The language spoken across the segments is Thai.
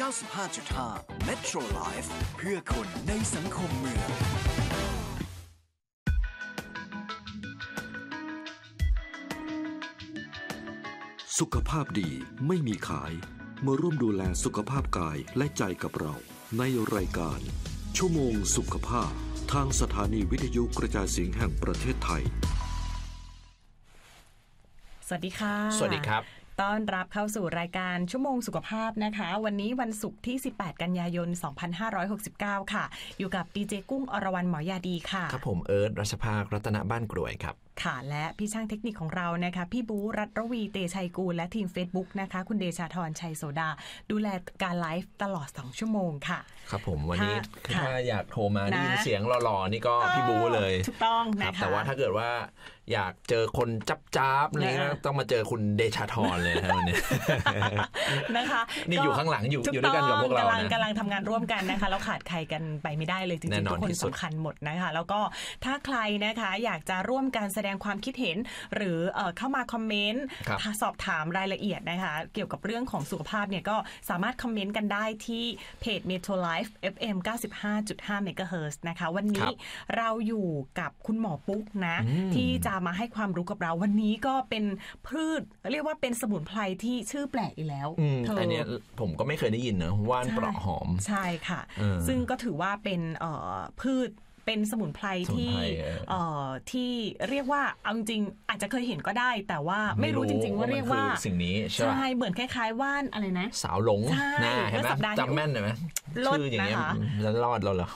95.5 Metro Life เพื่อคนในสังคมเมืองสุขภาพดีไม่มีขายมาร่วมดูแลสุขภาพกายและใจกับเราในรายการชั่วโมงสุขภาพทางสถานีวิทยุกระจายเสียงแห่งประเทศไทยสวัสดีค่ะสวัสดีครับต้อนรับเข้าสู่รายการชั่วโมงสุขภาพนะคะวันนี้วันศุกร์ที่18กันยายน2569ค่ะอยู่กับดีเจกุ้งอรวรรณหมอยาดีค่ะครับผมเอิร์ธรัชภาครัตนบ้านกรวยครับค่ะและพี่ช่างเทคนิคของเรานะคะพี่บูรัตรวีเตชัยกูลและทีม Facebook นะคะคุณเดชาธรชัยโสดาดูแลการไลฟ์ตลอด2ชั่วโมงค่ะครับผมวันนี้ถ้าอยากโทรมาได้ยินเสียงหล่อๆนี่ก็พี่บูเลยถูกต้องนะคะแต่ว่าถ้าเกิดว่าอยากเจอคนจับๆนี่ต้องมาเจอคุณเดชาธรเลยนะวันนี้นะคะนี่อยู่ข้างหลังอยู่ด้วยกันกับพวกเรานะกำลังทำงานร่วมกันนะคะแล้วขาดใครกันไปไม่ได้เลยจริงๆทุกคนสำคัญหมดนะคะแล้วก็ถ้าใครนะคะอยากจะร่วมการแสดงความคิดเห็นหรือเข้ามาคอมเมนต์สอบถามรายละเอียดนะคะเกี่ยวกับเรื่องของสุขภาพเนี่ยก็สามารถคอมเมนต์กันได้ที่เพจ Metro Life FM 95.5 MHz นะคะวันนี้เราอยู่กับคุณหมอปุ๊กนะที่จะมาให้ความรู้กับเราวันนี้ก็เป็นพืชเรียกว่าเป็นสมุนไพรที่ชื่อแปลกอีกแล้วอันนี้ผมก็ไม่เคยได้ยินนะว่านเปราะหอมใช่ค่ะซึ่งก็ถือว่าเป็นพืชเป็นสมุนไพรที่เรียกว่าเอาจริงอาจจะเคยเห็นก็ได้แต่ว่าไม่รู้จริงๆว่าเรียกว่าสิ่งนี้ใช่เหมือนคล้ายๆว่านอะไรนะสาวหลงนะเห็นไหมจำแม่นเลยไหมชื่ออย่างเงี้ยแล้วรอดเราเหรอ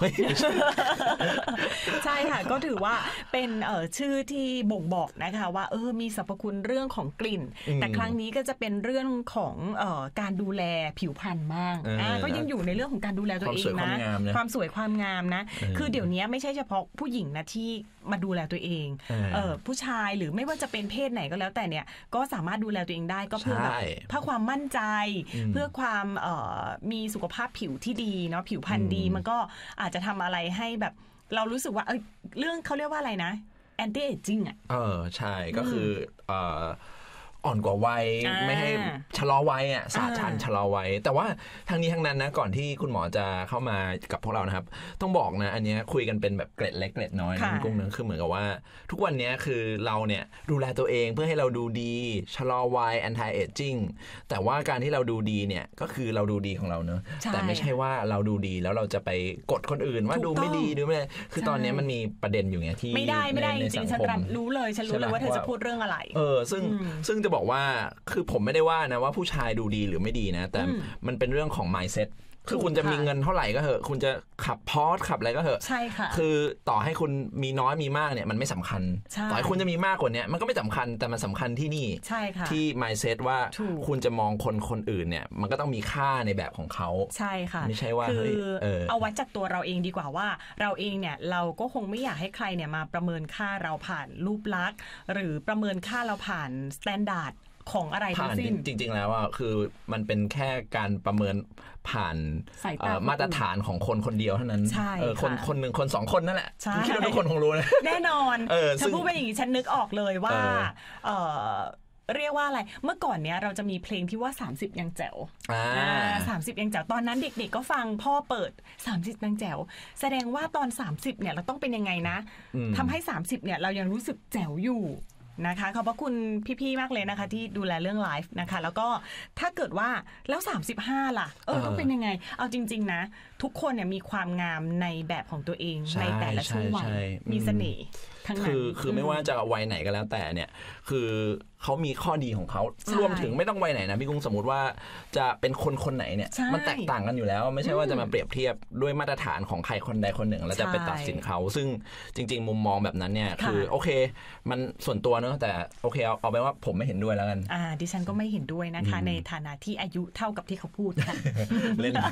ใช่ค่ะก็ถือว่าเป็นชื่อที่บ่งบอกนะคะว่ามีสรรพคุณเรื่องของกลิ่นแต่ครั้งนี้ก็จะเป็นเรื่องของการดูแลผิวพรรณมากก็ยังอยู่ในเรื่องของการดูแลตัวเองนะความสวยความงามนะคือเดี๋ยวนี้ไม่ใช่เฉพาะผู้หญิงนะที่มาดูแลตัวเองผู้ชายหรือไม่ว่าจะเป็นเพศไหนก็แล้วแต่เนี่ยก็สามารถดูแลตัวเองได้ก็เพื่อแบบเพื่อความมั่นใจเพื่อความมีสุขภาพผิวที่ดีเนาะผิวพรรณดีมันก็อาจจะทำอะไรให้แบบเรารู้สึกว่าเรื่องเขาเรียกว่าอะไรนะ anti aging อ่ะใช่ก็คืออ่อนกว่าวัยไม่ให้ชะลอวัยศาสตร์ชันชะลอวัยแต่ว่าทั้งนี้ทั้งนั้นนะก่อนที่คุณหมอจะเข้ามากับพวกเรานะครับต้องบอกนะอันนี้คุยกันเป็นแบบเกร็ดเล็กเกร็ดน้อยนะกุ้งนึงคือเหมือนกับว่าทุกวันนี้คือเราเนี่ยดูแลตัวเองเพื่อให้เราดูดีชะลอวัย anti aging แต่ว่าการที่เราดูดีเนี่ยก็คือเราดูดีของเราเนอะแต่ไม่ใช่ว่าเราดูดีแล้วเราจะไปกดคนอื่นว่าดูไม่ดีดูไม่ได้คือตอนนี้มันมีประเด็นอยู่ไงที่ไม่ได้จริงๆฉันรู้เลยว่าเธอจะพูดเรื่องอะไรซึ่งจะบอกว่าคือผมไม่ได้ว่านะว่าผู้ชายดูดีหรือไม่ดีนะแต่มันเป็นเรื่องของ mindset คือคุณจะมีเงินเท่าไหร่ก็เหอะคุณจะขับพอร์ชขับอะไรก็เหอะใช่ค่ะคือต่อให้คุณมีน้อยมีมากเนี่ยมันไม่สำคัญต่อให้คุณจะมีมากกว่านี้มันก็ไม่สำคัญแต่มันสำคัญที่นี่ที่ mindset ว่าคุณจะมองคนอื่นเนี่ยมันก็ต้องมีค่าในแบบของเขาใช่ค่ะไม่ใช่ว่าคือเอาวัดจากตัวเราเองดีกว่าว่าเราเองเนี่ยเราก็คงไม่อยากให้ใครเนี่ยมาประเมินค่าเราผ่านรูปลักษณ์หรือประเมินค่าเราผ่านสแตนดาร์ดของอะไรทั้งสิ้นจริงๆแล้วอ่ะคือมันเป็นแค่การประเมินผ่านมาตรฐานของคนคนเดียวเท่านั้นคนหนึ่งคน2คนนั่นแหละคิดว่าทุกคนคงรู้นะแน่นอนฉันพูดไปอย่างนี้ฉันนึกออกเลยว่าเรียกว่าอะไรเมื่อก่อนเนี้ยเราจะมีเพลงที่ว่า30ยังแจ๋ว30ยังแจ๋วตอนนั้นเด็กๆก็ฟังพ่อเปิด30ยังแจ๋วแสดงว่าตอน30เนี่ยเราต้องเป็นยังไงนะทำให้30เนี่ยเรายังรู้สึกแจ๋วอยู่นะคะขอบพระคุณพี่ๆมากเลยนะคะที่ดูแลเรื่องไลฟ์นะคะแล้วก็ถ้าเกิดว่าแล้ว35ล่ะต้องเป็นยังไงเอาจริงๆนะทุกคนเนี่ยมีความงามในแบบของตัวเองในแต่ละช่วงวัยมีเสน่ห์ทั้งนั้นคือไม่ว่าจะวัยไหนก็แล้วแต่เนี่ยคือเขามีข้อดีของเขารวมถึงไม่ต้องวัยไหนนะพี่กุ้งสมมติว่าจะเป็นคนไหนเนี่ยมันแตกต่างกันอยู่แล้วไม่ใช่ว่าจะมาเปรียบเทียบด้วยมาตรฐานของใครคนใดคนหนึ่งแล้วจะไปตัดสินเขาซึ่งจริงๆมุมมองแบบนั้นเนี่ยคือโอเคมันส่วนตัวเนอะแต่โอเคเอาไปว่าผมไม่เห็นด้วยแล้วกันดิฉันก็ไม่เห็นด้วยนะคะในฐานะที่อายุเท่ากับที่เขาพูดค่ะเล่น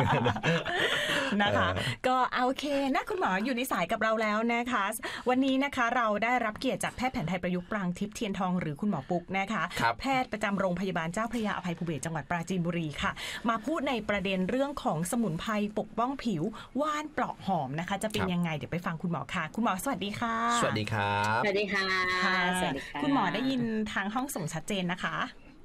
นะคะก็โอเคนะคุณหมออยู่ในสายกับเราแล้วนะคะวันนี้นะคะเราได้รับเกียรติจากแพทย์แผนไทยประยุกต์ปรางทิพย์เทียนทองหรือคุณหมอปุ๊กนะคะแพทย์ประจำโรงพยาบาลเจ้าพระยาอภัยภูเบศรจังหวัดปราจีนบุรีค่ะมาพูดในประเด็นเรื่องของสมุนไพรปกป้องผิวว่านเปราะหอมนะคะจะเป็นยังไงเดี๋ยวไปฟังคุณหมอค่ะคุณหมอสวัสดีค่ะสวัสดีครับสวัสดีค่ะคุณหมอได้ยินทางห้องส่งชัดเจนนะคะ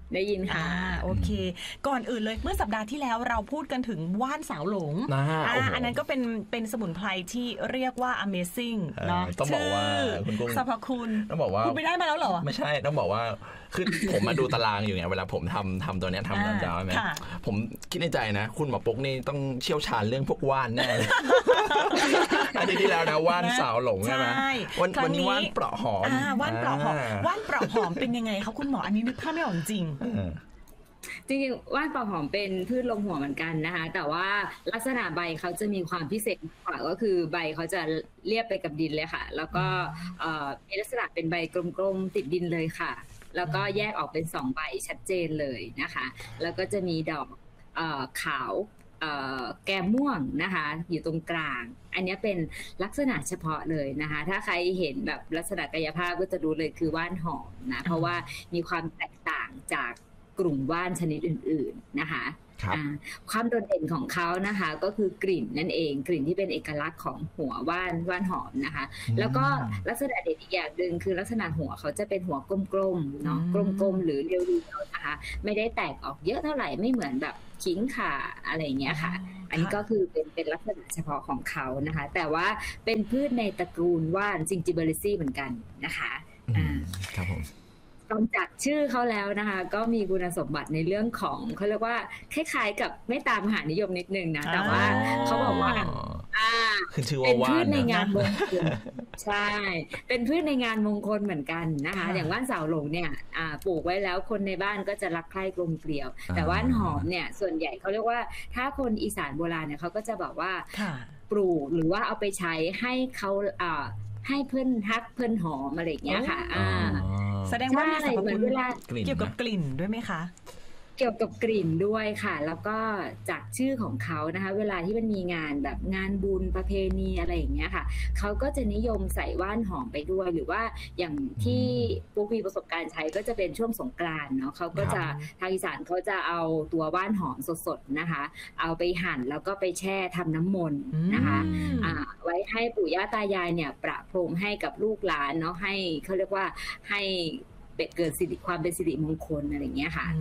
ได้ยินค่ะโอเคก่อนอื่นเลยเมื่อสัปดาห์ที่แล้วเราพูดกันถึงว่านสาวหลงอันนั้นก็เป็นสมุนไพรที่เรียกว่า amazing เนาะต้องบอกว่าคุณกุ้งสรรพคุณต้องบอกว่าคุณไปได้มาแล้วเหรอไม่ใช่ต้องบอกว่าคือผมมาดูตารางอยู่ไงเวลาผมทำตัวนี้ทำน้ำยาใช่ไหมผมคิดในใจนะคุณหมอปุ๊กนี่ต้องเชี่ยวชาญเรื่องพวกว่านแน่เลยอาทิตย์ที่แล้วนะว่านสาวหลงใช่ไหมวันนี้ว่านเปราะหอมว่านเปราะหอมว่านเปราะหอมเป็นยังไงครับคุณหมออันนี้นึกภาพไม่ออกจริงจริงๆว่านเปราะหอมเป็นพืชลมหัวเหมือนกันนะคะแต่ว่าลักษณะใบเขาจะมีความพิเศษกว่าก็คือใบเขาจะเรียบไปกับดินเลยค่ะแล้วก็มีลักษณะเป็นใบกลมๆติดดินเลยค่ะแล้วก็แยกออกเป็น2ใบชัดเจนเลยนะคะแล้วก็จะมีดอกขาวแก้มม่วงนะคะอยู่ตรงกลางอันนี้เป็นลักษณะเฉพาะเลยนะคะถ้าใครเห็นแบบลักษณะกายภาพก็จะรู้เลยคือว่านหอมนะเพราะว่ามีความแตกต่างจากกลุ่มว่านชนิดอื่นๆนะคะความโดดเด่นของเขานะคะก็คือกลิ่นนั่นเองกลิ่นที่เป็นเอกลักษณ์ของหัวว่านหอมนะคะแล้วก็ลักษณะเด่นอีกอย่างหนึ่งคือลักษณะหัวเขาจะเป็นหัวกลมๆเนาะกลมๆหรือเรียวๆนะคะไม่ได้แตกออกเยอะเท่าไหร่ไม่เหมือนแบบขิงข่าอะไรเงี้ยค่ะอันนี้ก็คือเป็นลักษณะเฉพาะของเขานะคะแต่ว่าเป็นพืชในตระกูลว่านจิงจิเบอริซี่เหมือนกันนะคะครับผมนอกจากชื่อเขาแล้วนะคะก็มีคุณสมบัติในเรื่องของเขาเรียกว่าคล้ายๆกับไม่ตามมหานิยมนิดนึงนะแต่ว่าเขาบอกว่าเป็นพืชในงานมงคลใช่เป็นพืชในงานมงคลเหมือนกันนะคะอย่างว่านสาวหลงเนี่ยปลูกไว้แล้วคนในบ้านก็จะรักใคร่กลมเกลียวแต่ว่านหอมเนี่ยส่วนใหญ่เขาเรียกว่าถ้าคนอีสานโบราณเนี่ยเขาก็จะบอกว่าปลูกหรือว่าเอาไปใช้ให้เขาให้เพื่อนฮักเพื่อนหอมอะไรอย่างเงี้ยค่ะแสดงว่ามีสรรพคุณเกี่ยวกับกลิ่นด้วยไหมคะเกี่ยวกับกลิ่นด้วยค่ะแล้วก็จากชื่อของเขานะคะเวลาที่มันมีงานแบบงานบุญประเพณีอะไรอย่างเงี้ยค่ะเขาก็จะนิยมใส่ว่านหอมไปด้วยหรือว่าอย่างที่ปุ๊กมีประสบการณ์ใช้ก็จะเป็นช่วงสงกรานต์เนาะเขาก็จะทางอีสานเขาจะเอาตัวว่านหอมสดๆนะคะเอาไปหั่นแล้วก็ไปแช่ทำน้ำมนต์นะคะไว้ให้ปู่ย่าตายายเนี่ยประพรมให้กับลูกหลานเนาะให้เขาเรียกว่าให้เกิดความเป็นสิริมงคลอะไรอย่างเงี้ยค่ะ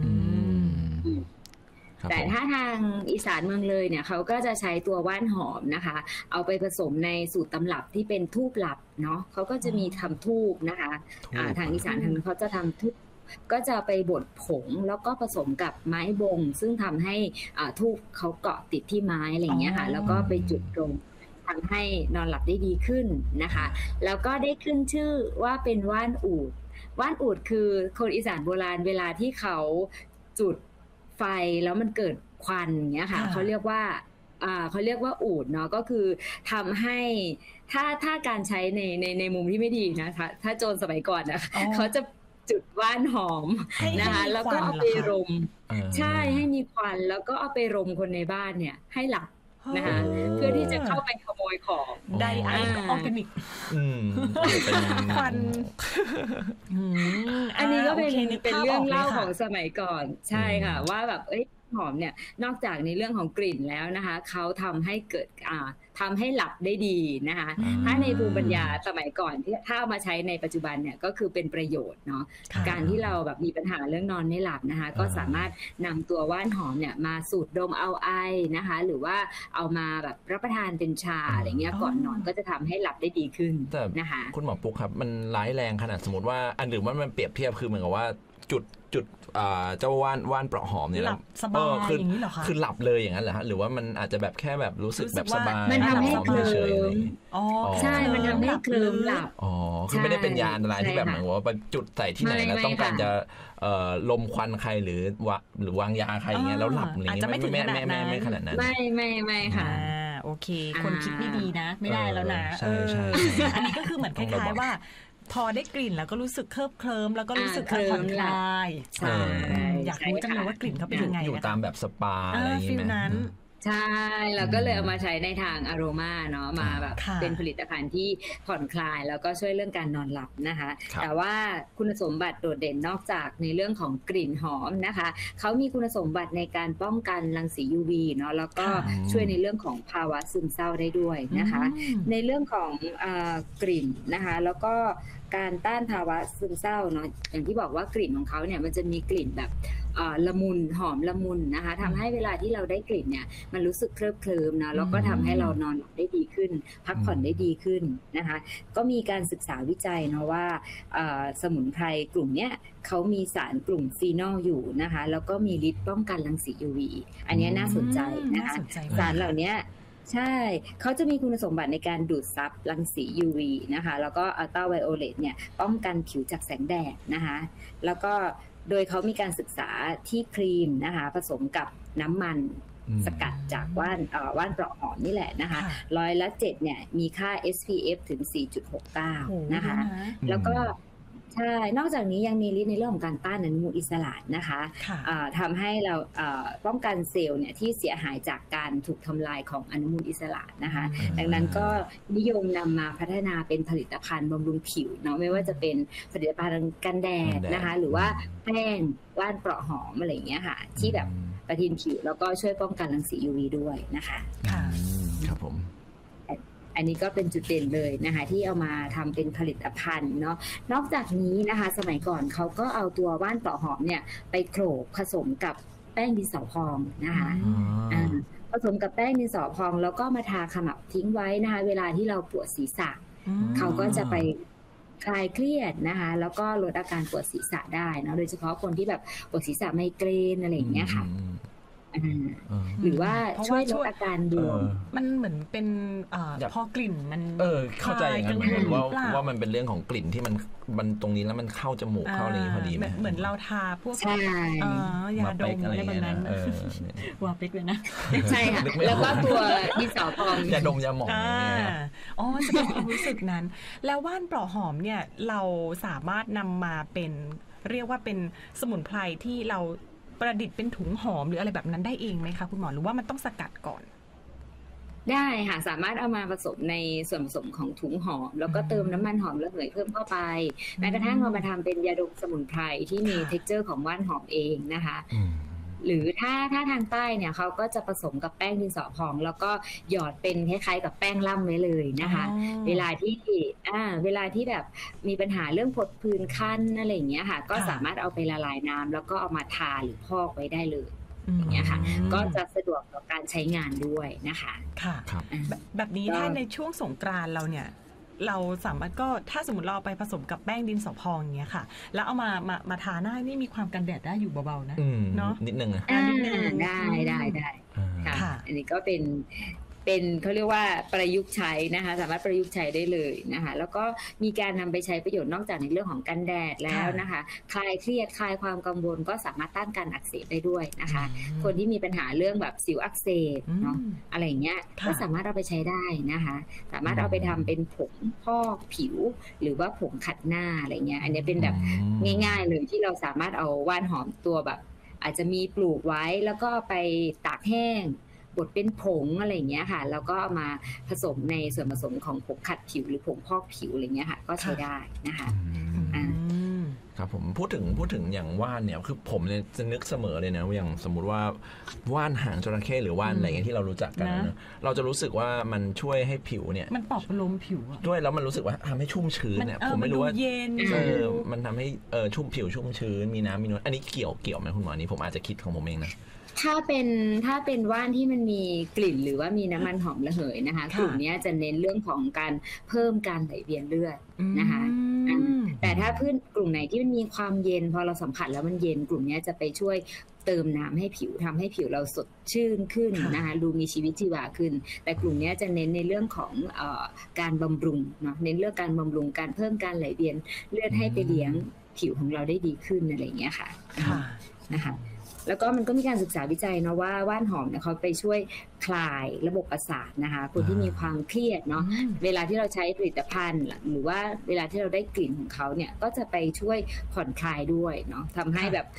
แต่ถ้าทางอีสานเมืองเลยเนี่ยเขาก็จะใช้ตัวว่านหอมนะคะเอาไปผสมในสูตรตำรับที่เป็นธูปหลับเนาะเขาก็จะมีทำธูปนะคะทางอีสานทางเขาจะทำธูปก็จะไปบดผงแล้วก็ผสมกับไม้บงซึ่งทำให้ธูปเขาเกาะติดที่ไม้อะไรอย่างเงี้ยค่ะแล้วก็ไปจุดตรงทำให้นอนหลับได้ดีขึ้นนะคะแล้วก็ได้ขึ้นชื่อว่าเป็นว่านอูฐว่านอูฐคือคนอีสานโบราณเวลาที่เขาจุดไฟแล้วมันเกิดควันอย่างเงี้ยค่ะเขาเรียกว่าอูฐเนาะก็คือทำให้ถ้าการใช้ในมุมที่ไม่ดีนะคะถ้าโจรสมัยก่อนนะเขาจะจุดว่านหอมนะคะแล้วก็เอาไปรมใช่ให้มีควันแล้วก็เอาไปรมคนในบ้านเนี่ยให้หลับนะคะเพื่อที่จะเข้าไปขโมยของไดไอออร์แกนิกควันอันนี้ก็เป็นเรื่องเล่าของสมัยก่อนใช่ค่ะว่าแบบหอมเนี่ยนอกจากในเรื่องของกลิ่นแล้วนะคะเขาทำให้เกิดทำให้หลับได้ดีนะคะถ้าในภูมิปัญญาสมัยก่อนที่ถ้าเอามาใช้ในปัจจุบันเนี่ยก็คือเป็นประโยชน์เนาะการที่เราแบบมีปัญหาเรื่องนอนไม่หลับนะคะก็สามารถนำตัวว่านหอมเนี่ยมาสูดดมเอาไอนะคะหรือว่าเอามาแบบรับประทานเป็นชาอะไรเงี้ยก่อนนอนก็จะทำให้หลับได้ดีขึ้นนะคะคุณหมอปุ๊กครับมันร้ายแรงขนาดสมมติว่าอันหรือว่ามันเปรียบเทียบคือเหมือนกับว่าจุดเจ้าว่านเปราะหอมเนี่ยหลับสบายอย่างนี้เหรอคะคือหลับเลยอย่างนั้นเหรอฮะหรือว่ามันอาจจะแบบแค่แบบรู้สึกแบบสบายมันทำให้เคลิ้มใช่มันทำให้เคลิ้มหลับคือไม่ได้เป็นยาอันตรายที่แบบเหมือนว่าไปจุดใส่ที่ไหนแล้วต้องการจะลมควันใครหรือวางยาใครอย่างเงี้ยแล้วหลับอะไรเงี้ยไม่ขนาดนั้นไม่ค่ะโอเคคนคิดไม่ดีนะไม่ได้แล้วนะอันนี้ก็คือเหมือนคล้ายๆว่าพอได้กลิ่นแล้วก็รู้สึกเคลิบเคลิ้มแล้วก็รู้สึกผ่อนคลายอยากรู้จังเลยว่ากลิ่นเขาเป็นยังไงอยู่ตามแบบสปาอะไรอย่างเงี้ยใช่แล้วก็เลยเอามาใช้ในทางอโรมาเนาะมาแบบค่ะเป็นผลิตภัณฑ์ที่ผ่อนคลายแล้วก็ช่วยเรื่องการนอนหลับนะคะครับแต่ว่าคุณสมบัติโดดเด่นนอกจากในเรื่องของกลิ่นหอมนะคะเขามีคุณสมบัติในการป้องกันรังสี UV เนาะแล้วก็ช่วยในเรื่องของภาวะซึมเศร้าได้ด้วยนะคะ ในเรื่องของกลิ่นนะคะแล้วก็การต้านภาวะซึมเศร้าเนาะอย่างที่บอกว่ากลิ่นของเขาเนี่ยมันจะมีกลิ่นแบบละมุนหอมละมุนนะคะทำให้เวลาที่เราได้กลิ่นเนี่ยมันรู้สึกเคลิบเคลิ้มนะแล้วก็ทำให้เรานอนหลับได้ดีขึ้นพักผ่อนได้ดีขึ้นนะคะก็มีการศึกษาวิจัยเนาะว่าสมุนไพรกลุ่มเนี้ยเขามีสารกลุ่มฟีนอลอยู่นะคะแล้วก็มีฤทธิ์ป้องกันรังสี UV อันนี้น่าสนใจนะคะน่าสนใจมากสารเหล่านี้ใช่เขาจะมีคุณสมบัติในการดูดซับรังสี UV นะคะแล้วก็อัลตราไวโอเลตเนี่ยป้องกันผิวจากแสงแดดนะคะแล้วก็โดยเขามีการศึกษาที่ครีมนะคะผสมกับน้ำมันสกัดจากว่านเปราะหอมนี่แหละนะคะ7%เนี่ยมีค่า SPF ถึง 4.69 นะคะแล้วก็ใช่นอกจากนี้ยังมีฤทธิ์ในเรื่องของการต้านอนุมูลอิสระนะคะทำให้เราป้องกันเซลล์เนี่ยที่เสียหายจากการถูกทำลายของอนุมูลอิสระนะคะดังนั้นก็นิยมนำมาพัฒนาเป็นผลิตภัณฑ์บำรุงผิวเนาะไม่ว่าจะเป็นผลิตภัณฑ์กันแดดนะคะหรือว่าแป้งว่านเปราะหอมอะไรอย่างเงี้ยค่ะที่แบบประทินผิวแล้วก็ช่วยป้องกันรังสี UV ด้วยนะคะครับผมอันนี้ก็เป็นจุดเด่นเลยนะคะที่เอามาทำเป็นผลิตภัณฑ์เนาะนอกจากนี้นะคะสมัยก่อนเขาก็เอาตัวว่านเปราะหอมเนี่ยไปโขลกผสมกับแป้งดินสอพองนะคะผสมกับแป้งดินสอพองแล้วก็มาทาขมับทิ้งไว้นะคะเวลาที่เราปวดศีรษะเขาก็จะไปคลายเครียดนะคะแล้วก็ลดอาการปวดศีรษะได้นะโดยเฉพาะคนที่แบบปวดศีรษะไมเกรนอะไรอย่างเงี้ยค่ะหรือว่าช่วยลดอาการบวมมันเหมือนเป็นพอกลิ่นมันเข้าใจอย่างนั้นว่ามันเป็นเรื่องของกลิ่นที่มันตรงนี้แล้วมันเข้าจมูกเข้าอะไรพอดีไหมเหมือนเราทาพวกยาดมอะไรแบบนั้นวาปิกเลยนะใช่ค่ะแล้วก็ตัวดินสอพองยาดมยาหมองจะเป็นความรู้สึกนั้นแล้วว่านเปราะหอมเนี่ยเราสามารถนำมาเป็นเรียกว่าเป็นสมุนไพรที่เราประดิษฐ์เป็นถุงหอมหรืออะไรแบบนั้นได้เองไหมคะคุณหมอหรือว่ามันต้องสกัดก่อนได้ค่ะสามารถเอามาผสมในส่วนผสมของถุงหอมแล้วก็เติมน้ำมันหอมระเหยเพิ่มเข้าไปแม้กระทั่งเอามาทำเป็นยาดมสมุนไพรที่มี texture ของว่านหอมเองนะคะหรือถ้าทางใต้เนี่ยเขาก็จะผสมกับแป้งดินสอพองแล้วก็หยอดเป็นคล้ายๆกับแป้งล่ำไว้เลยนะคะเวลาที่แบบมีปัญหาเรื่องผดผื่นคันอะไรอย่างเงี้ยค่ะก็สามารถเอาไปละลายน้ำแล้วก็เอามาทาหรือพอกไว้ได้เลยอย่างเงี้ยค่ะก็จะสะดวกต่อการใช้งานด้วยนะคะค่ะแบบนี้ถ้าในช่วงสงกรานต์เราเนี่ยเราสามารถก็ถ้าสมมติเราไปผสมกับแป้งดินสอพองอย่างเงี้ยค่ะแล้วเอามาทาหน้านี่มีความกันแดดได้อยู่เบาๆนะเนาะนิดนึงได้ค่ะอันนี้ก็เป็นเขาเรียกว่าประยุกต์ใช้นะคะสามารถประยุกต์ใช้ได้เลยนะคะแล้วก็มีการนำไปใช้ประโยชน์นอกจากในเรื่องของกันแดดแล้วนะคะคลายเครียดคลายความกังวลก็สามารถต้านการอักเสบได้ด้วยนะคะคนที่มีปัญหาเรื่องแบบสิวอักเสบเนาะอะไรเงี้ยก็สามารถเอาไปใช้ได้นะคะสามารถเอาไปทำเป็นผงพอกผิวหรือว่าผงขัดหน้าอะไรเงี้ยอันนี้เป็นแบบง่ายๆเลยที่เราสามารถเอาว่านหอมตัวแบบอาจจะมีปลูกไว้แล้วก็ไปตากแห้งบดเป็นผงอะไรอย่างเงี้ยค่ะแล้วก็มาผสมในส่วนผสมของผงขัดผิวหรือผงพอกผิวอะไรเงี้ยค่ะก็ใช้ได้นะคะครับผมพูดถึงอย่างว่านเนี่ยคือผมเนี่ยจะนึกเสมอเลยนะอย่างสมมุติว่าว่านหางจระเข้หรือว่านอะไรเงี้ยที่เรารู้จักกันนะเราจะรู้สึกว่ามันช่วยให้ผิวเนี่ยมันปลอบประโลมผิวด้วยแล้วมันรู้สึกว่าทำให้ชุ่มชื้นเนี่ยผมไม่รู้ว่ามันทำให้ชุ่มผิวชุ่มชื้นมีน้ำมีนวลอันนี้เกี่ยวไหมคุณหมอนี่ผมอาจจะคิดของผมเองนะถ้าเป็นว่านที่มันมีกลิ่นหรือว่ามีน้ำมันหอมระเหยนะคะกลุ่มนี้จะเน้นเรื่องของการเพิ่มการไหลเวียนเลือดนะคะแต่ถ้าพืชกลุ่มไหนที่มันมีความเย็นพอเราสัมผัสแล้วมันเย็นกลุ่มนี้จะไปช่วยเติมน้ำให้ผิวทำให้ผิวเราสดชื่นขึ้นนะคะดูมีชีวิตชีวาขึ้นแต่กลุ่มนี้จะเน้นในเรื่องของการบำรุงเนาะเน้นเรื่องการบำรุงการเพิ่มการไหลเวียนเลือดให้ไปเลี้ยงผิวของเราได้ดีขึ้นอะไรอย่างเงี้ยค่ะนะคะแล้วก็มันก็มีการศึกษาวิจัยนะว่าว่านหอมเนี่ยเขาไปช่วยคลายระบบประสาทนะคะคนที่มีความเครียดเนาะเวลาที่เราใช้ผลิตภัณฑ์หรือว่าเวลาที่เราได้กลิ่นของเขาเนี่ยก็จะไปช่วยผ่อนคลายด้วยเนาะทำให้แบบ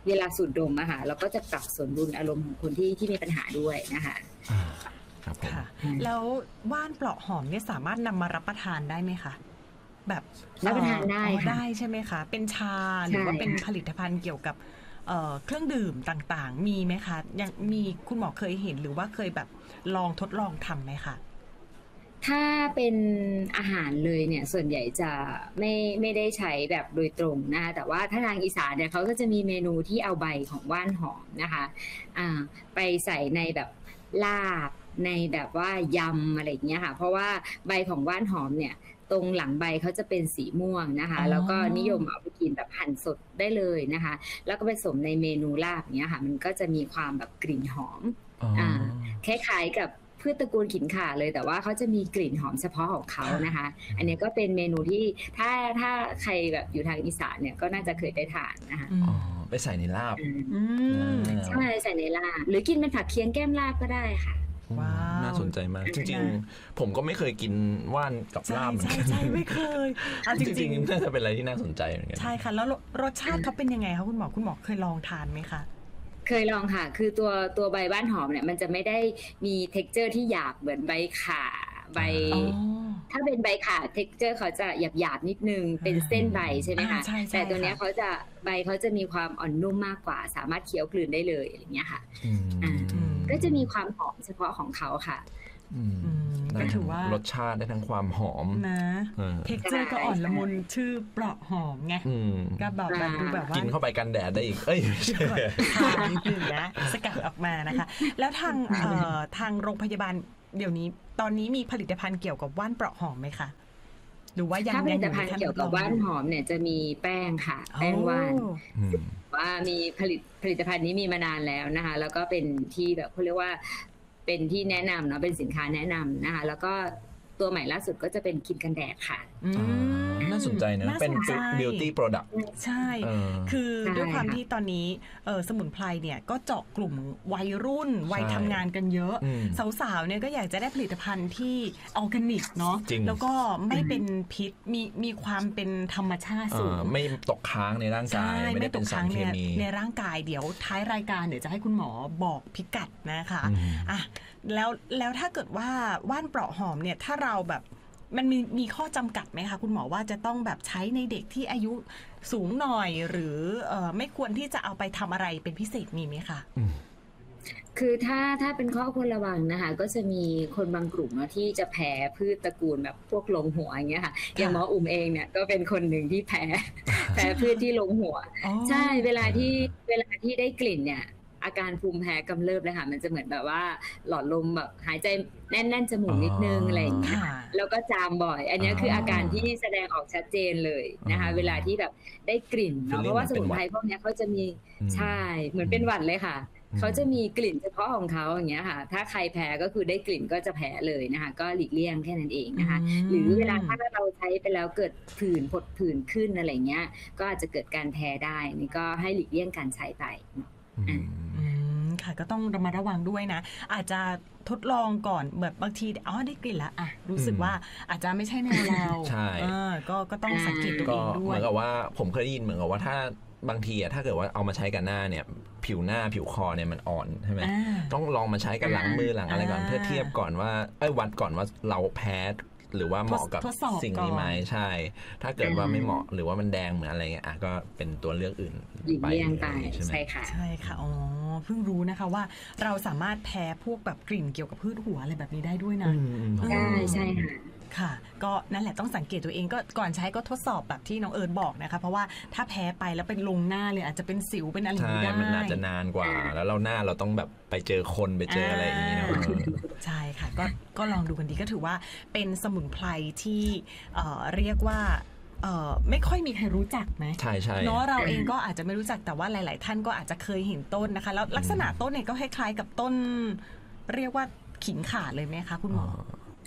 เวลาสูดดมอะค่ะเราก็จะปรับสมดุลอารมณ์ของคนที่มีปัญหาด้วยนะคะครับผมค่ะแล้วว่านเปราะหอมเนี่ยสามารถนำมารับประทานได้ไหมคะแบบรับประทานได้ค่ะได้ใช่ไหมคะเป็นชาหรือว่าเป็นผลิตภัณฑ์เกี่ยวกับเครื่องดื่มต่างๆมีไหมคะยังมีคุณหมอเคยเห็นหรือว่าเคยแบบทดลองทำไหมคะถ้าเป็นอาหารเลยเนี่ยส่วนใหญ่จะไม่ได้ใช้แบบโดยตรงนะคะแต่ว่าถ้าทางอีสานเนี่ยเขาก็จะมีเมนูที่เอาใบของว่านหอมนะคะไปใส่ในแบบลาบในแบบว่ายำอะไรอย่างเงี้ยค่ะเพราะว่าใบของว่านหอมเนี่ยตรงหลังใบเขาจะเป็นสีม่วงนะคะแล้วก็นิยมเอาไปกินแบบหั่นสดได้เลยนะคะแล้วก็ผสมในเมนูลาบเนี้ยค่ะมันก็จะมีความแบบกลิ่นหอมคล้ายๆกับพืชตระกูลขิงข่าเลยแต่ว่าเขาจะมีกลิ่นหอมเฉพาะของเขานะคะอันนี้ก็เป็นเมนูที่ถ้าใครแบบอยู่ทางอีสานเนี่ยก็น่าจะเคยได้ทานนะคะไปใส่ในลาบใช่ใส่ในลาบหรือกินเป็นผักเคียงแก้มลาบก็ได้ค่ะน่าสนใจมากจริงๆผมก็ไม่เคยกินว่านกับลาบใช่ไม่เคยจริงๆน่าจะเป็นอะไรที่น่าสนใจเหมือนกันใช่ค่ะแล้วรสชาติเขาเป็นยังไงคะคุณหมอเคยลองทานไหมคะเคยลองค่ะคือตัวใบบ้านหอมเนี่ยมันจะไม่ได้มีเท็กเจอร์ที่หยาบเหมือนใบข่าใบถ้าเป็นใบข่าเท็กเจอร์เขาจะหยาบนิดนึงเป็นเส้นใบใช่ไหมคะแต่ตัวนี้ใบเขาจะมีความอ่อนนุ่มมากกว่าสามารถเคี้ยวกลืนได้เลยอย่างเงี้ยค่ะก็จะมีความหอมเฉพาะของเขาค่ะก็ถือว่ารสชาติได้ทั้งความหอมนะเท็กเจอร์ก็อ่อนละมุนชื่อเปราะหอมไงก็แบบดูแบบว่ากินเข้าไปกันแดดได้อีกนิดนึงนะสกัดออกมานะคะแล้วทางโรงพยาบาลเดี๋ยวนี้ตอนนี้มีผลิตภัณฑ์เกี่ยวกับว่านเปราะหอมไหมคะหรือว่ายังถ้าผลิตภัณฑ์เกี่ยวกับว่านหอมเนี่ยจะมีแป้งค่ะแป้งว่านว่ามีผลิตภัณฑ์นี้มีมานานแล้วนะคะแล้วก็เป็นที่แบบเขาเรียกว่าเป็นที่แนะนำเนาะเป็นสินค้าแนะนำนะคะแล้วก็ตัวใหม่ล่าสุดก็จะเป็นครีมกันแดดค่ะน่าสนใจนะเป็น beauty product ใช่คือด้วยความที่ตอนนี้สมุนไพรเนี่ยก็เจาะกลุ่มวัยรุ่นวัยทำงานกันเยอะสาวๆเนี่ยก็อยากจะได้ผลิตภัณฑ์ที่ออร์แกนิกเนาะแล้วก็ไม่เป็นพิษมีความเป็นธรรมชาติสูงไม่ตกค้างในร่างกายไม่ได้เป็นสารเคมีในร่างกายเดี๋ยวท้ายรายการเดี๋ยวจะให้คุณหมอบอกพิกัดนะคะแล้วถ้าเกิดว่าว่านเปราะหอมเนี่ยถ้าเราแบบมันมีข้อจำกัดไหมคะคุณหมอว่าจะต้องแบบใช้ในเด็กที่อายุสูงหน่อยหรือไม่ควรที่จะเอาไปทำอะไรเป็นพิเศษมีไหมคะคือถ้าเป็นข้อควรระวังนะคะก็จะมีคนบางกลุ่มที่จะแพ้พืชตระกูลแบบพวกลงหัวอย่างเงี้ยค่ะอย่างหมออุ่มเองเนี่ยก็เป็นคนหนึ่งที่แพ้พืชที่ลงหัวใช่เวลาที่ได้กลิ่นเนี่ยอาการภูมิแพ้กำเริบเลยค่ะมันจะเหมือนแบบว่าหลอดลมแบบหายใจแน่นๆจมูกนิดนึงอะไรอย่างเงี้ยแล้วก็จามบ่อยอันนี้คืออาการที่แสดงออกชัดเจนเลยนะคะเวลาที่แบบได้กลิ่นเพราะว่าสมุนไพรพวกนี้เขาจะมีใช่เหมือนเป็นหวัดเลยค่ะเขาจะมีกลิ่นเฉพาะของเขาอย่างเงี้ยค่ะถ้าใครแพ้ก็คือได้กลิ่นก็จะแพ้เลยนะคะก็หลีกเลี่ยงแค่นั้นเองนะคะหรือเวลาถ้าเราใช้ไปแล้วเกิดผื่นผดผื่นขึ้นอะไรเงี้ยก็อาจจะเกิดการแพ้ได้นี่ก็ให้หลีกเลี่ยงการใช้ไปค่ะก็ต้องระมัดระวังด้วยนะอาจจะทดลองก่อนแบบบางทีได้กลิ่นแล้วรู้สึกว่าอาจจะไม่ใช่แนวเราใช่ก็ต้องสังเกตตัวเองด้วยเหมือนกับว่าผมเคยได้ยินเหมือนกับว่าถ้าบางทีถ้าเกิดว่าเอามาใช้กับหน้าเนี่ยผิวหน้าผิวคอเนี่ยมันอ่อนใช่ไหมต้องลองมาใช้กับหลังมือหลังอะไรก่อนเพื่อเทียบก่อนว่าวัดก่อนว่าเราแพ้หรือว่าเหมาะกับสิ่งนี้ไหมใช่ถ้าเกิดว่าไม่เหมาะหรือว่ามันแดงเหมือนอะไรเงี้ยก็เป็นตัวเลือกอื่นไปใช่ค่ะใช่ค่ะเพิ่งรู้นะคะว่าเราสามารถแพ้พวกแบบกลิ่นเกี่ยวกับพืชหัวอะไรแบบนี้ได้ด้วยนะใช่ค่ะค่ะก็นั่นแหละต้องสังเกตตัวเองก็ก่อนใช้ก็ทดสอบแบบที่น้องเอิร์ธบอกนะคะเพราะว่าถ้าแพ้ไปแล้วเป็นลงหน้าเลยอาจจะเป็นสิวเป็นอะไรได้ใช่มันอาจจะนานกว่าแล้วเราหน้าเราต้องแบบไปเจอคนไปเจออะไรอย่างนี้นะใช่ค่ะก็ลองดูกันดีก็ถือว่าเป็นสมุนไพรที่เรียกว่าไม่ค่อยมีใครรู้จักไหมใช่ใช่เนาะเราเองก็อาจจะไม่รู้จักแต่ว่าหลายๆท่านก็อาจจะเคยเห็นต้นนะคะแล้วลักษณะต้นเนี่ยก็คล้ายๆกับต้นเรียกว่าขิงข่าเลยไหมคะคุณหมอ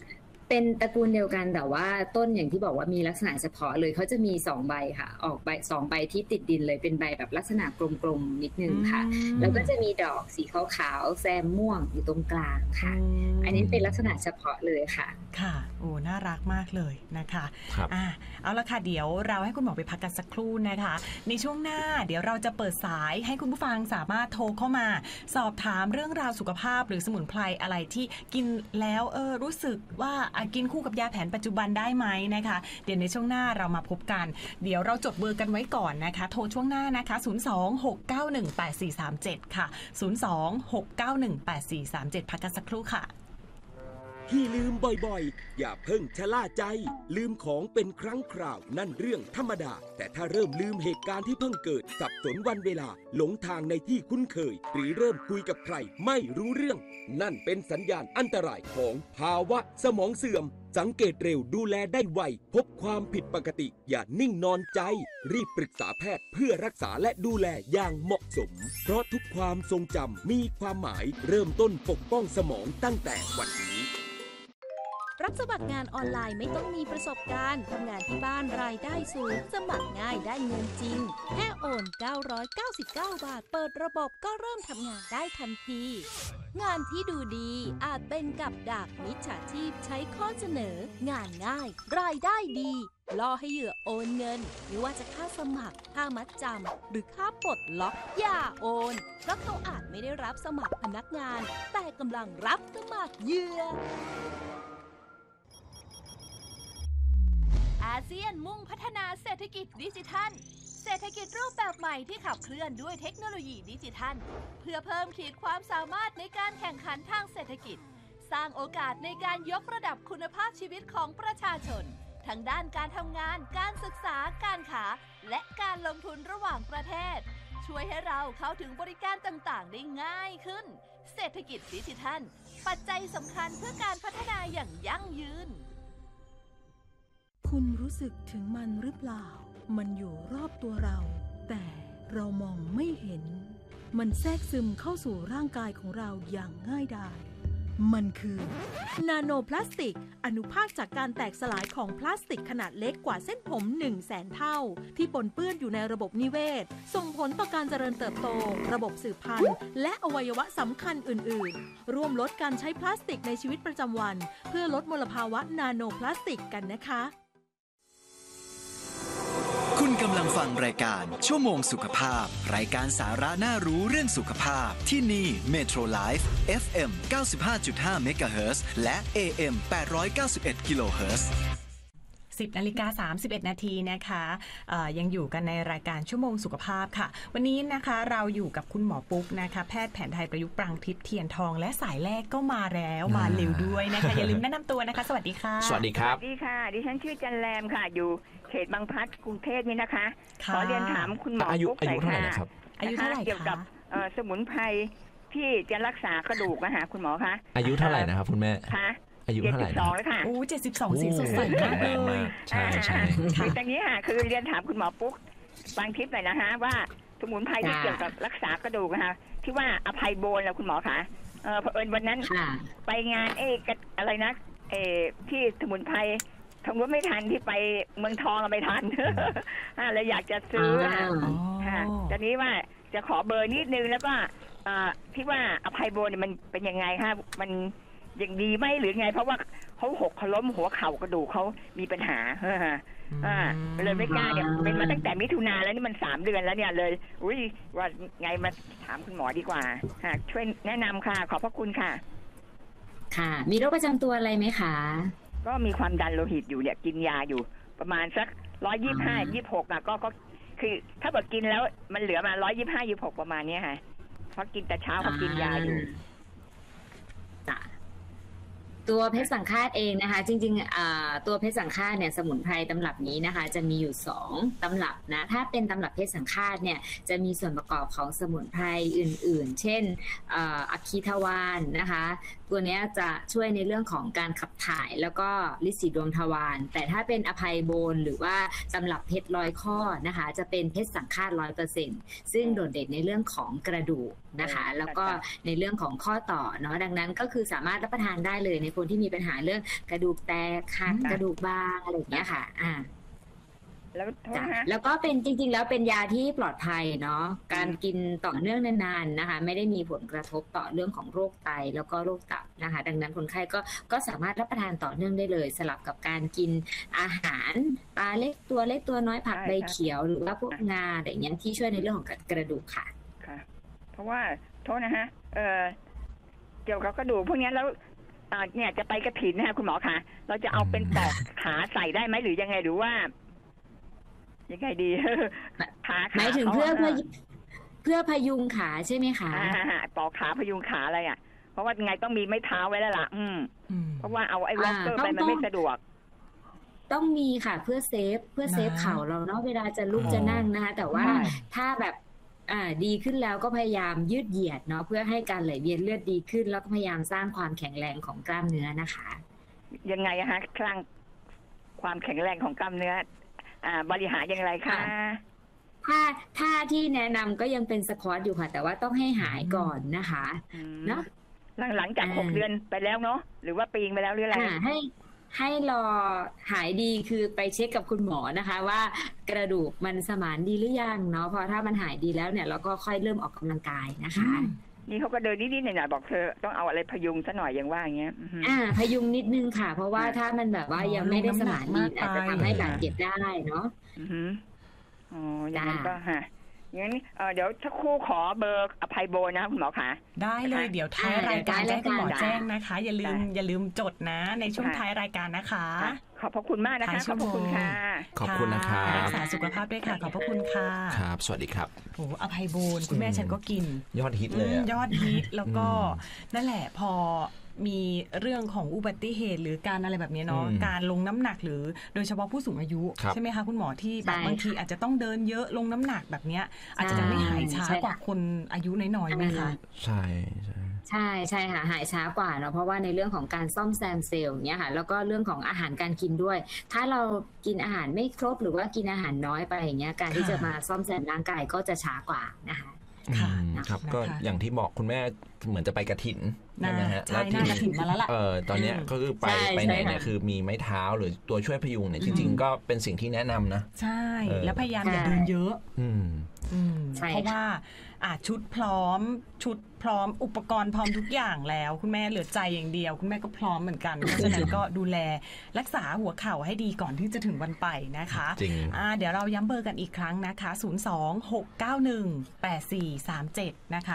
เป็นตระกูลเดียวกันแต่ว่าต้นอย่างที่บอกว่ามีลักษณะเฉพาะเลยเขาจะมี2ใบค่ะออกใบ2ใบที่ติดดินเลยเป็นใบแบบลักษณะกลมๆนิดนึงค่ะแล้วก็จะมีดอกสีขาวๆแซมม่วงอยู่ตรงกลางค่ะอันนี้เป็นลักษณะเฉพาะเลยค่ะค่ะโอ้น่ารักมากเลยนะคะครับเอาละค่ะเดี๋ยวเราให้คุณหมอไปพักกันสักครู่นะคะในช่วงหน้าเดี๋ยวเราจะเปิดสายให้คุณผู้ฟังสามารถโทรเข้ามาสอบถามเรื่องราวสุขภาพหรือสมุนไพรอะไรที่กินแล้วรู้สึกว่ากินคู่กับยาแผนปัจจุบันได้ไหมนะคะเดี๋ยวในช่วงหน้าเรามาพบกันเดี๋ยวเราจดเบอร์กันไว้ก่อนนะคะโทรช่วงหน้านะคะ026918437ค่ะ026918437พักกันสักครู่ค่ะที่ลืมบ่อยๆอย่าเพิ่งชะล่าใจลืมของเป็นครั้งคราวนั่นเรื่องธรรมดาแต่ถ้าเริ่มลืมเหตุการณ์ที่เพิ่งเกิดสับสนวันเวลาหลงทางในที่คุ้นเคยหรือเริ่มคุยกับใครไม่รู้เรื่องนั่นเป็นสัญญาณอันตรายของภาวะสมองเสื่อมสังเกตเร็วดูแลได้ไวพบความผิดปกติอย่านิ่งนอนใจรีบปรึกษาแพทย์เพื่อรักษาและดูแลอย่างเหมาะสมเพราะทุกความทรงจำมีความหมายเริ่มต้นปกป้องสมองตั้งแต่วันนี้รับสมัครงานออนไลน์ไม่ต้องมีประสบการณ์ทำงานที่บ้านรายได้สูงสมัครง่ายได้เงินจริงแค่โอน999 บาทเปิดระบบก็เริ่มทำงานได้ทันทีงานที่ดูดีอาจเป็นกับดักมิจฉาชีพใช้ข้อเสนองานง่ายรายได้ดีล่อให้เหยื่อโอนเงินไม่ว่าจะค่าสมัครค่ามัดจำหรือค่าปลดล็อกอย่าโอนเพราะเขาอาจไม่ได้รับสมัครพนักงานแต่กำลังรับสมัครเหยื่ออาเซียนมุ่งพัฒนาเศรษฐกิจดิจิทัลเศรษฐกิจรูปแบบใหม่ที่ขับเคลื่อนด้วยเทคโนโลยีดิจิทัลเพื่อเพิ่มขีดความสามารถในการแข่งขันทางเศรษฐกิจสร้างโอกาสในการยกระดับคุณภาพชีวิตของประชาชนทั้งด้านการทำงานการศึกษาการค้าและการลงทุนระหว่างประเทศช่วยให้เราเข้าถึงบริการต่างๆได้ง่ายขึ้นเศรษฐกิจดิจิทัลปัจจัยสำคัญเพื่อการพัฒนาอย่างยั่งยืนคุณรู้สึกถึงมันหรือเปล่ามันอยู่รอบตัวเราแต่เรามองไม่เห็นมันแทรกซึมเข้าสู่ร่างกายของเราอย่างง่ายดายมันคือนาโนพลาสติกอนุภาคจากการแตกสลายของพลาสติกขนาดเล็กกว่าเส้นผม 100,000 เท่าที่ปนเปื้อนอยู่ในระบบนิเวศส่งผลต่อการเจริญเติบโตระบบสืบพันธุ์และอวัยวะสำคัญอื่นๆร่วมลดการใช้พลาสติกในชีวิตประจำวันเพื่อลดมลภาวะนาโนพลาสติกกันนะคะคุณกำลังฟังรายการชั่วโมงสุขภาพรายการสาระน่ารู้เรื่องสุขภาพที่นี่ Metro Life FM 95.5 MHz และ AM 891 kHz 10:31 นาทีนะคะยังอยู่กันในรายการชั่วโมงสุขภาพค่ะวันนี้นะคะเราอยู่กับคุณหมอปุ๊กนะคะแพทย์แผนไทยประยุกต์ปรางทิพย์เทียนทองและสายแรกก็มาแล้วมาเร็วด้วยนะคะอย่าลืมแนะนำตัวนะคะสวัสดีค่ะสวัสดีครับสวัสดีค่ะดิฉันชื่อจันแรมค่ะอยู่เขตบางพลัดกรุงเทพนี่นะคะขอเรียนถามคุณหมอปุ๊กหน่อยค่ะอายุเท่าไหร่คะเกี่ยวกับสมุนไพรที่จะรักษากระดูกนะคะคุณหมอคะอายุเท่าไหร่นะครับคุณแม่คะอายุเท่าไหร่ 72แล้วค่ะโอ้72สีสดใสมากเลยใช่ใช่คือตรงนี้ค่ะคือเรียนถามคุณหมอปุ๊กบางทิพย์หน่อยนะคะว่าสมุนไพรที่เกี่ยวกับรักษากระดูกนะคะที่ว่าอภัยโบนแล้วคุณหมอคะเผอิญวันนั้นไปงานอะไรนะที่สมุนไพรทำรถไม่ทันที่ไปเมืองทองไม่ทันเลยอยากจะซื้อค่ะตอนนี้ว่าจะขอเบอร์นิดนึงแล้วก็ที่ว่าอภัยโบนมันเป็นยังไงคะมันยังดีไหมหรือไงเพราะว่าเขาหกเขาล้มหัวเข่ากระดูกเขามีปัญหาเลยไม่กล้าเนี่ยเป็นมาตั้งแต่มิถุนาแล้วนี่มัน3 เดือนแล้วเนี่ยเลยอุ้ยว่าไงมาถามคุณหมอดีกว่าช่วยแนะนำค่ะขอบพระคุณค่ะค่ะมีโรคประจำตัวอะไรไหมคะก็มีความดันโลหิตอยู่เนี่ยกินยาอยู่ประมาณสัก125-26ก็คือถ้าเกิดกินแล้วมันเหลือมา125-26ประมาณนี้ค่ะเพราะกินแต่เช้าเขากินยาอยู่ตัวเพชรสังฆาตเองนะคะจริงๆตัวเพชรสังฆาตเนี่ยสมุนไพรตำรับนี้นะคะจะมีอยู่2ตำรับนะถ้าเป็นตำรับเพชรสังฆาตเนี่ยจะมีส่วนประกอบของสมุนไพรอื่นๆเช่นอะคีทวารนะคะตัวนี้จะช่วยในเรื่องของการขับถ่ายแล้วก็ลิสีดวงทวารแต่ถ้าเป็นอภัยโบนหรือว่าตำรับเพชรร้อยข้อนะคะจะเป็นเพชรสังฆาต 100% ซึ่งโดดเด่นในเรื่องของกระดูกนะคะแล้วก็ในเรื่องของข้อต่อเนาะดังนั้นก็คือสามารถรับประทานได้เลยในคนคนที่มีปัญหาเรื่องกระดูกแตกหักกระดูกบางอะไรอย่างเงี้ยค่ะแล้วก็เป็นจริงๆแล้วเป็นยาที่ปลอดภัยเนาะการกินต่อเนื่องนานๆนะคะไม่ได้มีผลกระทบต่อเรื่องของโรคไตแล้วก็โรคตับนะคะดังนั้นคนไข้ก็สามารถรับประทานต่อเนื่องได้เลยสลับกับการกินอาหารปลาเล็กตัวน้อยผักใบเขียวหรือว่าพวกงาอะไรอย่างเงี้ยที่ช่วยในเรื่องของกระดูกค่ะเพราะว่าโทษนะฮะเกี่ยวกับกระดูกพวกนี้แล้วเนี่ยจะไปกฐินนะคะคุณหมอคะเราจะเอาเป็นปลอกขาใส่ได้ไหมหรือยังไงหรือว่ายังไงดีหมายถึงเพื่อพยุงขาใช่ไหมคะปลอกขาพยุงขาอะไรอ่ะเพราะว่าไงต้องมีไม้เท้าไว้แล้วล่ะเพราะว่าเอาไอ้วอล์กเกอร์ไปมันไม่สะดวกต้องมีค่ะเพื่อเซฟเข่าเราเนาะเวลาจะลุกจะนั่งนะคะแต่ว่าถ้าแบบดีขึ้นแล้วก็พยายามยืดเหยียดเนาะเพื่อให้การไหลเวียนเลือดดีขึ้นแล้วก็พยายามสร้างความแข็งแรงของกล้ามเนื้อนะคะยังไงฮะสร้างความแข็งแรงของกล้ามเนื้อบริหารอย่างไรคะถ้าที่แนะนำก็ยังเป็นสควอตอยู่ค่ะแต่ว่าต้องให้หายก่อนนะคะเนาะหลังจาก6 เดือนไปแล้วเนาะหรือว่าปีไปแล้วหรืออะไรให้รอหายดีคือไปเช็คกับคุณหมอนะคะว่ากระดูกมันสมานดีหรือยังเนาะพอถ้ามันหายดีแล้วเนี่ยเราก็ค่อยเริ่มออกกำลังกายนะคะนี่เขาก็เดินนิดๆหน่อยๆบอกเธอต้องเอาอะไรพยุงซะหน่อยอย่างว่าอย่างเงี้ยพยุงนิดนึงค่ะเพราะว่าถ้ามันแบบว่ายังไม่ได้สมานดีอาจจะทำให้บาดเจ็บได้เนาะอย่างนั้นก็งั้นเดี๋ยวสักครู่ขอเบอร์อภัยโบนะคุณหมอคะได้เลยเดี๋ยวท้ายรายการให้คุณหมอแจ้งนะคะอย่าลืมจดนะในช่วงท้ายรายการนะคะขอบพระคุณมากนะคะขอบคุณค่ะขอบคุณนะคะรักษาสุขภาพด้วยค่ะขอบพระคุณค่ะครับสวัสดีครับโอ้อภัยโบนคุณแม่ฉันก็กินยอดฮิตเลยยอดฮิตแล้วก็นั่นแหละพอมีเรื่องของอุบัติเหตุหรือการอะไรแบบนี้เนาะการลงน้ำหนักหรือโดยเฉพาะผู้สูงอายุใช่ไหมคะคุณหมอที่แบบบางทีอาจจะต้องเดินเยอะลงน้ำหนักแบบนี้อาจจะไม่หายช้ากว่าคนอายุน้อยๆไหมคะใช่ค่ะหายช้ากว่าเนาะเพราะว่าในเรื่องของการซ่อมแซมเซลล์เนี่ยค่ะแล้วก็เรื่องของอาหารการกินด้วยถ้าเรากินอาหารไม่ครบหรือว่ากินอาหารน้อยไปอย่างเงี้ยการที่จะมาซ่อมแซมร่างกายก็จะช้ากว่านะคะครับก็อย่างที่บอกคุณแม่เหมือนจะไปกฐินใช่ไหมฮะแล้วที่กฐินมาแล้วล่ะตอนนี้ก็คือไปไหนเนี่ยคือมีไม้เท้าหรือตัวช่วยพยุงเนี่ยจริงๆก็เป็นสิ่งที่แนะนำนะใช่แล้วพยายามอย่าเดินเยอะเพราะว่าชุดพร้อมอุปกรณ์พร้อมทุกอย่างแล้วคุณแม่เหลือใจอย่างเดียวคุณแม่ก็พร้อมเหมือนกันเพราะฉะนั้นก็ดูแลรักษาหัวเข่าให้ดีก่อนที่จะถึงวันไปนะคะเดี๋ยวเราย้ำเบอร์กันอีกครั้งนะคะ026918437นะคะ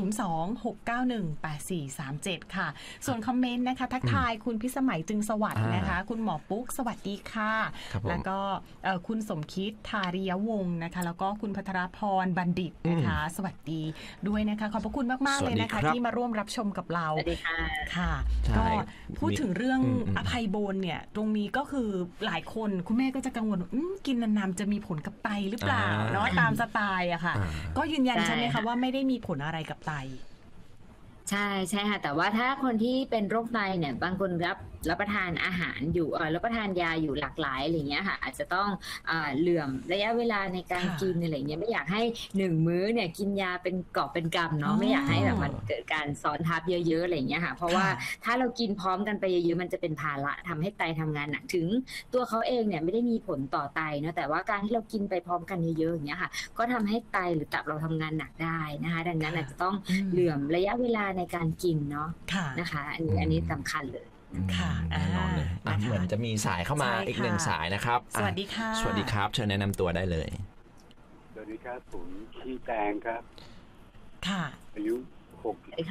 026918437ค่ะส่วนคอมเมนต์นะคะทักทายคุณพิสมัยจึงสวัสดิ์นะคะคุณหมอปุ๊กสวัสดีค่ะแล้วก็คุณสมคิดทาริยวงศ์นะคะแล้วก็คุณภัทรพรบัณฑิตนะคะสวัสดีด้วยนะคะขอบพระคุณมากๆเลยนะคะที่มาร่วมรับชมกับเราสวัสดีค่ะก็พูดถึงเรื่องอภัยโบนเนี่ยตรงนี้ก็คือหลายคนคุณแม่ก็จะกังวลกินนานๆจะมีผลกับไตหรือเปล่าเนาะตามสไตล์อะค่ะก็ยืนยันใช่ไหมคะว่าไม่ได้มีผลอะไรกับไตใช่ค่ะแต่ว่าถ้าคนที่เป็นโรคไตเนี่ยบางคนรับประทานอาหารอยู่รับประทานยาอยู่หลากหลายอะไรเงี้ยค่ะอาจจะต้องเหลื่อมระยะเวลาในการกินอะไรเงี้ยไม่อยากให้1 มื้อเนี่ยกินยาเป็นกอบเป็นกำเนาะไม่อยากให้แบบมันเกิดการซ้อนทับเยอะๆอะไรเงี้ยค่ะเพราะว่าถ้าเรากินพร้อมกันไปเยอะๆมันจะเป็นภาระทำให้ไตทำงานหนักถึงตัวเขาเองเนี่ยไม่ได้มีผลต่อไตเนาะแต่ว่าการที่เรากินไปพร้อมกันเยอะๆอย่างเงี้ยค่ะก็ทำให้ไตหรือตับเราทำงานหนักได้นะคะดังนั้นอาจจะต้องเหลื่อมระยะเวลาในการกินเนาะนะคะอันนี้สำคัญเลยค่ะเหมือนจะมีสายเข้ามาอีก1 สายนะครับสวัสดีค่ะสวัสดีครับเชิญแนะนำตัวได้เลยสวัสดีครับผมชื่อแตงครับค่ะอายุ62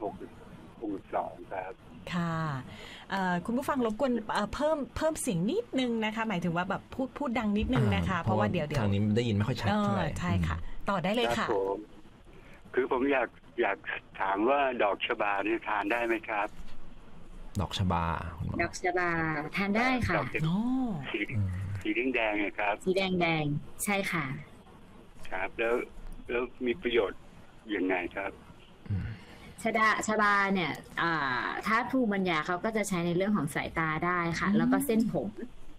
ครับค่ะคุณผู้ฟังรบกวนเพิ่มเสียงนิดนึงนะคะหมายถึงว่าแบบพูดดังนิดนึงนะคะเพราะว่าเดี๋ยวทางนี้ได้ยินไม่ค่อยชัดเท่าไหร่ใช่ค่ะต่อได้เลยค่ะคือผมอยากถามว่าดอกชบาเนี่ยทานได้ไหมครับดอกชบาทานได้ค่ะสีแดงๆครับสีแดงใช่ค่ะครับแล้วมีประโยชน์ยังไงครับชบาเนี่ยถ้าภูมิปัญญาเขาก็จะใช้ในเรื่องของสายตาได้ค่ะแล้วก็เส้นผม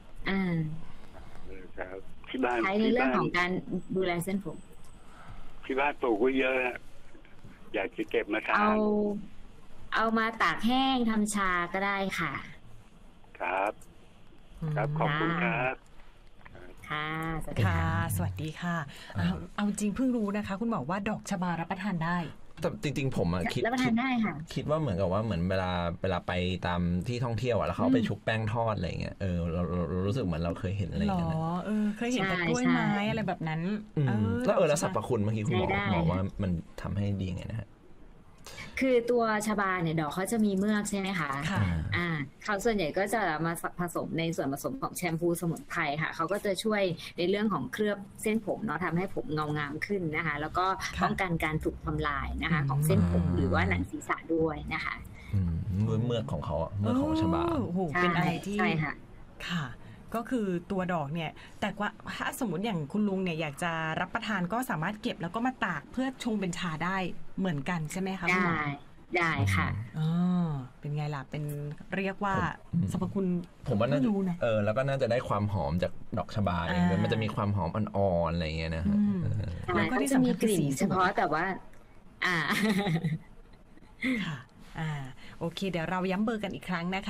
ครับที่บ้านใช้ในเรื่องของการดูแลเส้นผมที่บ้านปลูกไว้เยอะอยากจะเก็บมาทานเอามาตากแห้งทำชาก็ได้ค่ะครับครับขอบคุณครับค่ะสวัสดีค่ะค่ะสวัสดีค่ะเอาจริงเพิ่งรู้นะคะคุณบอกว่าดอกชบารับประทานได้แต่จริงๆผมคิดรับประทานได้ค่ะคิดว่าเหมือนกับว่าเหมือนเวลาไปตามที่ท่องเที่ยวแล้วเขาไปชุบแป้งทอดอะไรเงี้ยเรารู้สึกเหมือนเราเคยเห็นอะไรอย่างเงี้ยเคยเห็นแต่กล้วยไม้อะไรแบบนั้นแล้วสรรพคุณเมื่อกี้คุณบอกว่ามันทำให้ดีไงนะฮะคือตัวชบาเนี่ยดอกเขาจะมีเมือกใช่ไหมคะเขาส่วนใหญ่ก็จะมาผสมในส่วนผสมของแชมพูสมุนไพรค่ะเขาก็จะช่วยในเรื่องของเคลือบเส้นผมเนาะทำให้ผมเงางามขึ้นนะคะแล้วก็ป้องกันการถูกทำลายนะคะของเส้นผมหรือว่าหนังศีรษะด้วยนะคะเมือกของเขาเมือกของชบาเป็นอะไรที่ใช่ค่ะค่ะก็คือตัวดอกเนี่ยแต่ว่าถ้าสมมติอย่างคุณลุงเนี่ยอยากจะรับประทานก็สามารถเก็บแล้วก็มาตากเพื่อชงเป็นชาได้เหมือนกันใช่ไหมคะได้ค่ะเป็นไงล่ะเป็นเรียกว่าสรรพคุณผมว่าน่าจะแล้วก็น่าจะได้ความหอมจากดอกชบาเองมันจะมีความหอมอ่อนๆอะไรเงี้ยนะฮะแล้วก็จะมีกลิ่นเฉพาะแต่ว่าค่ะโอเคเดี๋ยวเราย้ำเบอร์กันอีกครั้งนะคะ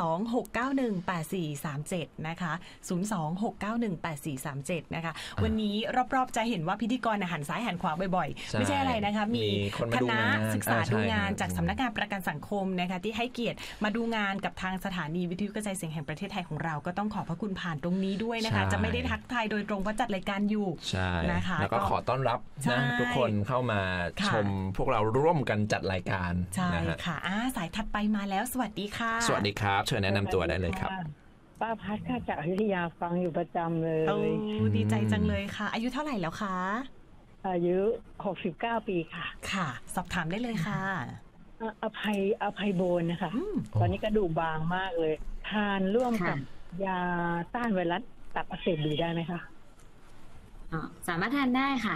026918437นะคะ026918437นะคะวันนี้รอบๆจะเห็นว่าพิธีกรหันซ้ายหันขวาบ่อยๆไม่ใช่อะไรนะคะมีคณะศึกษาดูงานจากสำนักงานประกันสังคมนะคะที่ให้เกียรติมาดูงานกับทางสถานีวิทยุกระจายเสียงแห่งประเทศไทยของเราก็ต้องขอบพระคุณผ่านตรงนี้ด้วยนะคะจะไม่ได้ทักทายโดยตรงเพราะจัดรายการอยู่นะคะแล้วก็ขอต้อนรับนะทุกคนเข้ามาชมพวกเราร่วมกันจัดรายการใช่ค่ะสายถัดไปมาแล้วสวัสดีค่ะสวัสดีครับเชิญแนะนำตัวได้เลยครับป้าพัดค่ะจากอยุธยาฟังอยู่ประจำเลยดีใจจังเลยค่ะอายุเท่าไหร่แล้วคะอายุ69ปีค่ะค่ะสอบถามได้เลยค่ะอภัยโบนนะคะตอนนี้กระดูกบางมากเลยทานร่วมกับยาต้านไวรัสตับอักเสบบีได้ไหมคะสามารถทานได้ค่ะ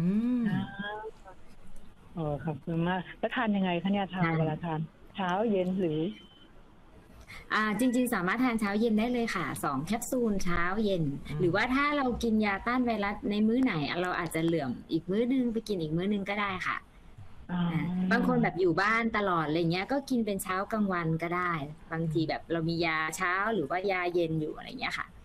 ขอบคุณมากแล้วทานยังไงคะเนี่ยทานเวลาทานเช้าเย็นหรือจริงๆสามารถทานเช้าเย็นได้เลยค่ะ2แคปซูลเช้าเย็นหรือว่าถ้าเรากินยาต้านไวรัสในมื้อไหนเราอาจจะเหลื่อมอีกมื้อนึงไปกินอีกมื้อนึงก็ได้ค่ะบางคนแบบอยู่บ้านตลอดอะไรเงี้ยก็กินเป็นเช้ากลางวันก็ได้บางทีแบบเรามียาเช้าหรือว่ายาเย็นอยู่อะไรเงี้ยค่ะ